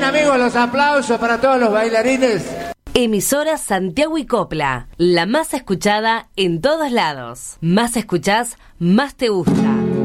amigos, los aplausos para todos los bailarines. Emisora Santiago y Copla, la más escuchada en todos lados. Más escuchás, más te gusta.